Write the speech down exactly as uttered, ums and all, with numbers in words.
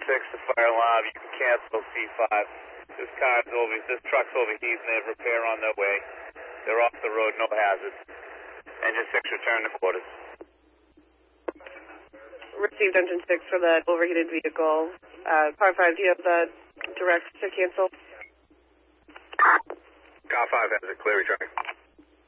six to fire alarm. You can cancel C five. This car's over, this truck's overheating. They have repair on their way. They're off the road, no hazards. Engine six, return to quarters. Received engine six for that overheated vehicle. Uh, car five, do you have the direct to cancel? Car five has a clear return.